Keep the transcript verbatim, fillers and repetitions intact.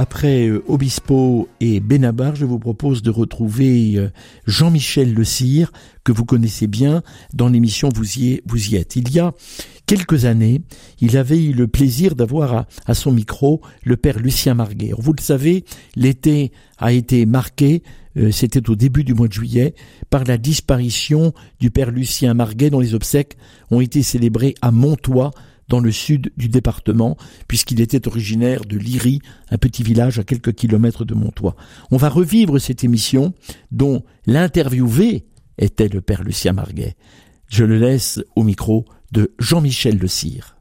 Après euh, Obispo et Benabar, je vous propose de retrouver euh, Jean-Michel Le Cire, que vous connaissez bien dans l'émission Vous y, êtes, vous y êtes. Il y a quelques années, il avait eu le plaisir d'avoir à, à son micro le père Lucien Marguet. Alors, vous le savez, l'été a été marqué, euh, c'était au début du mois de juillet, par la disparition du père Lucien Marguet, dont les obsèques ont été célébrées à Montois, dans le sud du département, puisqu'il était originaire de Liry, un petit village à quelques kilomètres de Montois. On va revivre cette émission dont l'interviewé était le père Lucien Marguet. Je le laisse au micro de Jean-Michel Le Cire.